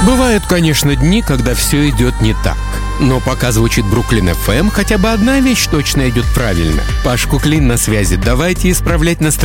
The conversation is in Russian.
Бывают, конечно, дни, когда все идет не так. Но пока звучит Бруклин FM, хотя бы одна вещь точно идет правильно. Паш Куклин на связи. Давайте исправлять настроение.